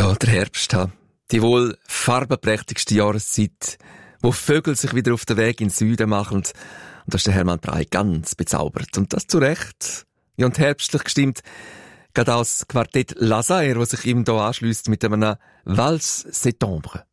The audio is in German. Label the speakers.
Speaker 1: Ja, der Herbst, die wohl farbenprächtigste Jahreszeit, wo Vögel sich wieder auf den Weg in den Süden machen. Und das ist der Hermann Prey ganz bezaubert. Und das zu Recht. Ja, und herbstlich gestimmt, gerade aus Quartett Lasaire, was sich ihm hier anschliesst mit einem Valse Septembre.